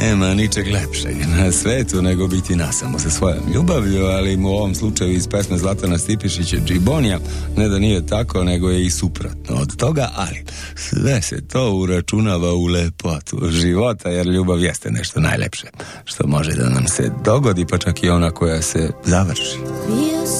Nema ničeg lepšeg na svetu nego biti nasamo sa svojom ljubavlju, ali u ovom slučaju iz pesme Zlatana Stipišića Džibonija ne da nije tako, nego je i suprotno od toga, ali sve se to uračunava u lepotu života, jer ljubav jeste nešto najlepše što može da nam se dogodi, pa čak i ona koja se završi.